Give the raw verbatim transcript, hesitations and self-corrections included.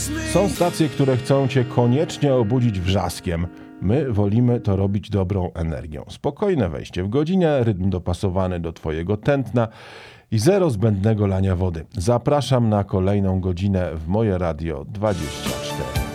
Są stacje, które chcą cię koniecznie obudzić wrzaskiem. My wolimy to robić dobrą energią. Spokojne wejście w godzinę, rytm dopasowany do twojego tętna i zero zbędnego lania wody. Zapraszam na kolejną godzinę w Moje Radio dwadzieścia.